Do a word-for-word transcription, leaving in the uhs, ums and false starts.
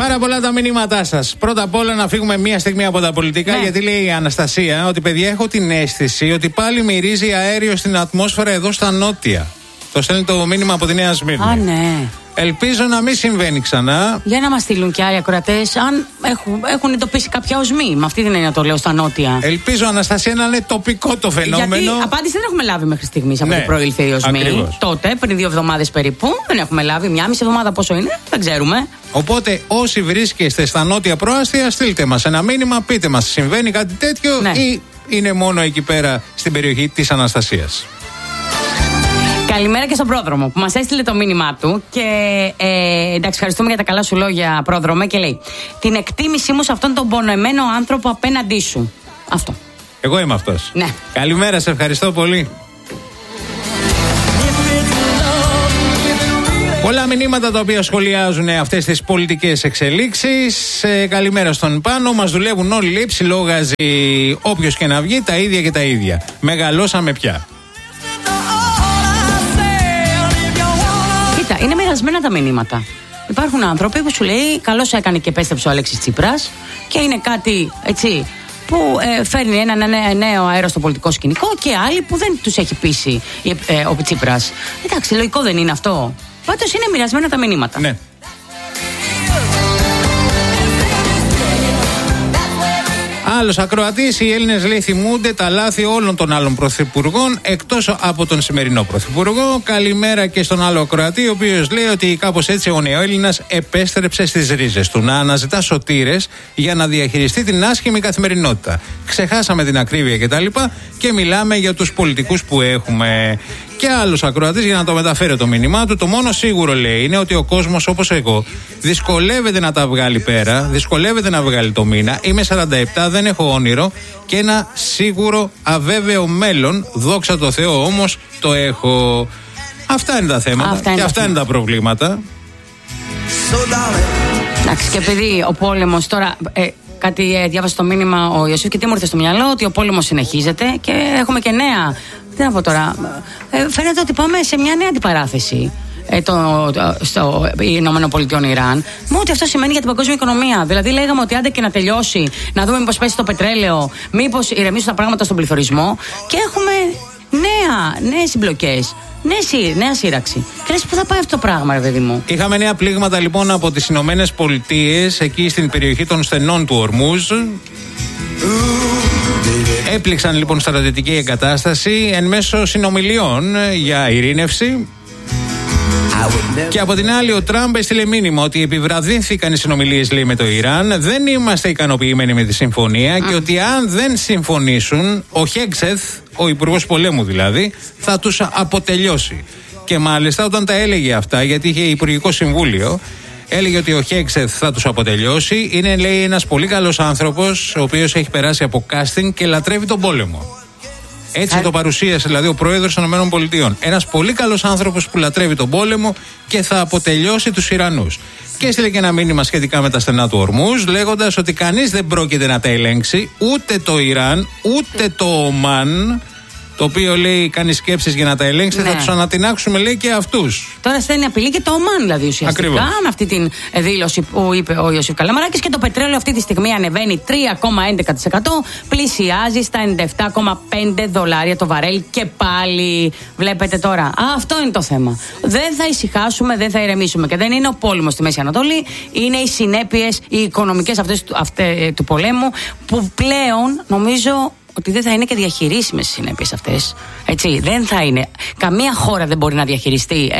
Πάρα πολλά τα μηνύματά σας. Πρώτα απ' όλα να φύγουμε μία στιγμή από τα πολιτικά, ναι. Γιατί λέει η Αναστασία ότι παιδιά έχω την αίσθηση ότι πάλι μυρίζει αέριο στην ατμόσφαιρα εδώ στα νότια. Το στέλνει το μήνυμα από τη Νέα Σμύρνη. Α, ναι. Ελπίζω να μην συμβαίνει ξανά. Για να μας στείλουν και άλλοι ακροατές, αν έχουν, έχουν εντοπίσει κάποια οσμή. Με αυτή την έννοια το λέω στα νότια. Ελπίζω, Αναστασία, να είναι τοπικό το φαινόμενο. Γιατί απάντηση δεν έχουμε λάβει μέχρι στιγμής από ναι, την προήλθε η οσμή. Ακριβώς. Τότε, πριν δύο εβδομάδες περίπου, δεν έχουμε λάβει. Μια μισή εβδομάδα πόσο είναι, δεν ξέρουμε. Οπότε, όσοι βρίσκεστε στα νότια προάστια, στείλτε μας ένα μήνυμα, πείτε μας, συμβαίνει κάτι τέτοιο, ναι. Ή είναι μόνο εκεί πέρα στην περιοχή της Αναστασίας. Καλημέρα και στον πρόδρομο που μας έστειλε το μήνυμά του. Και ε, εντάξει, ευχαριστούμε για τα καλά σου λόγια, πρόδρομε. Και λέει: την εκτίμησή μου σε αυτόν τον πονεμένο άνθρωπο απέναντί σου. Αυτό. Εγώ είμαι αυτός. Ναι. Καλημέρα, σε ευχαριστώ πολύ. Πολλά μηνύματα τα οποία σχολιάζουν αυτές τις πολιτικές εξελίξεις. Ε, καλημέρα στον Πάνο. Μας δουλεύουν όλοι, λέει, ψιλόγαζοι. Όποιος και να βγει, τα ίδια και τα ίδια. Μεγαλώσαμε πια. Είναι μοιρασμένα τα μηνύματα. Υπάρχουν άνθρωποι που σου λέει καλώς έκανε και επέστρεψε ο Αλέξης Τσίπρας και είναι κάτι έτσι που ε, φέρνει ένα νέο, νέο αέρα στο πολιτικό σκηνικό, και άλλοι που δεν τους έχει πείσει ε, ε, ο Τσίπρας. Εντάξει, λογικό δεν είναι αυτό. Πάντως είναι μοιρασμένα τα μηνύματα. Ναι. Άλλος ακροατής, οι Έλληνες, λέει, θυμούνται τα λάθη όλων των άλλων πρωθυπουργών εκτός από τον σημερινό πρωθυπουργό. Καλημέρα και στον άλλο ακροατή, ο οποίος λέει ότι κάπως έτσι ο νεοέλληνας επέστρεψε στις ρίζες του, να αναζητά σωτήρες για να διαχειριστεί την άσχημη καθημερινότητα. Ξεχάσαμε την ακρίβεια κτλ. Και, και μιλάμε για τους πολιτικούς που έχουμε. Και άλλος ακροατής, για να το μεταφέρω το μήνυμά του, το μόνο σίγουρο, λέει, είναι ότι ο κόσμος όπως εγώ δυσκολεύεται να τα βγάλει πέρα, δυσκολεύεται να βγάλει το μήνα. Είμαι σαράντα επτά, δεν έχω όνειρο και ένα σίγουρο αβέβαιο μέλλον. Δόξα τω Θεώ όμως το έχω. Αυτά είναι τα θέματα αυτά και αυτά είναι τα προβλήματα. Εντάξει, και επειδή ο πόλεμος τώρα. Ε, Κάτι ε, διάβασε το μήνυμα ο Ιωσήφ και τι μου ήρθε στο μυαλό, ότι ο πόλεμος συνεχίζεται και έχουμε και νέα. Τι να πω τώρα. Ε, φαίνεται ότι πάμε σε μια νέα αντιπαράθεση. Ε, το, το, στο Ηνωμένο Πολιτειών Ιράν. Μου ότι αυτό σημαίνει για την παγκόσμια οικονομία. Δηλαδή, λέγαμε ότι άντε και να τελειώσει, να δούμε μήπως πέσει το πετρέλαιο, μήπως ηρεμήσουν τα πράγματα στον πληθωρισμό. Και έχουμε νέα, νέες συμπλοκές. Ναι, νέα σύραξη. Και λες, πού θα πάει αυτό το πράγμα, ρε παιδί μου. Είχαμε νέα πλήγματα λοιπόν από τις Ηνωμένες Πολιτείες, εκεί στην περιοχή των στενών του Ορμούζ. Έπληξαν λοιπόν στρατιωτική εγκατάσταση εν μέσω συνομιλιών για ειρήνευση. Και από την άλλη, ο Τραμπ έστειλε μήνυμα ότι επιβραδύνθηκαν οι συνομιλίες, λέει, με το Ιράν. Δεν είμαστε ικανοποιημένοι με τη συμφωνία και ότι αν δεν συμφωνήσουν, ο Χέγκσεθ, ο υπουργός πολέμου δηλαδή, θα τους αποτελειώσει. Και μάλιστα όταν τα έλεγε αυτά, γιατί είχε υπουργικό συμβούλιο, έλεγε ότι ο Χέγκσεθ θα τους αποτελειώσει. Είναι, λέει, ένας πολύ καλός άνθρωπος, ο οποίος έχει περάσει από casting και λατρεύει τον πόλεμο. Έτσι Α... το παρουσίασε δηλαδή ο πρόεδρος των ΗΠΑ. Ένας πολύ καλός άνθρωπος που λατρεύει τον πόλεμο και θα αποτελειώσει τους Ιρανούς. Και έστειλε και ένα μήνυμα σχετικά με τα στενά του Ορμούζ, λέγοντας ότι κανείς δεν πρόκειται να τα ελέγξει, ούτε το Ιράν, ούτε το Ομάν, το οποίο, λέει, κάνει σκέψεις για να τα ελέγξει. Ναι. Θα τους ανατινάξουμε, λέει, και αυτούς. Τώρα στέλνει απειλή και το Ομάν, δηλαδή, ουσιαστικά. Ακριβώς. Με αυτή την δήλωση που είπε ο Ιωσήφ Καλαμαράκης. Και το πετρέλαιο αυτή τη στιγμή ανεβαίνει τρία κόμμα έντεκα τοις εκατό, πλησιάζει στα ενενήντα επτά κόμμα πέντε δολάρια το βαρέλ. Και πάλι βλέπετε τώρα. Α, αυτό είναι το θέμα. Δεν θα ησυχάσουμε, δεν θα ηρεμήσουμε. Και δεν είναι ο πόλεμος στη Μέση Ανατολή, είναι οι συνέπειες, οι οικονομικές αυτές αυτές, του πολέμου, που πλέον νομίζω ότι δεν θα είναι και διαχειρίσιμες οι συνέπειες αυτές. Έτσι, δεν θα είναι. Καμία χώρα δεν μπορεί να διαχειριστεί